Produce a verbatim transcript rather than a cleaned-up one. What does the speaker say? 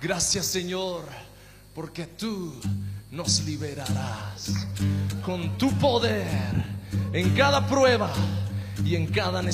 Gracias, Señor, porque tú nos liberarás con tu poder en cada prueba y en cada necesidad.